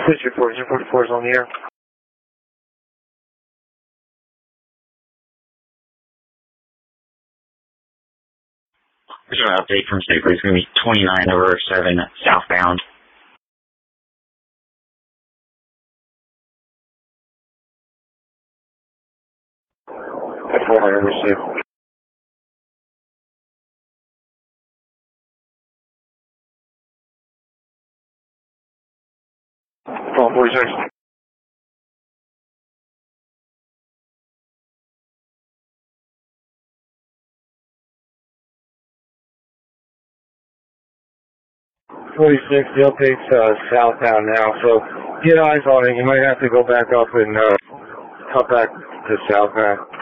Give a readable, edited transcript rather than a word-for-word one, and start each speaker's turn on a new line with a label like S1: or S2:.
S1: This report, 044 is on the air.
S2: There's an update from State Police. It's going to be 29/7 southbound.
S1: At 400, receive. Phone 46. The update's southbound now, so get eyes on it. You might have to go back up and cut back to southbound.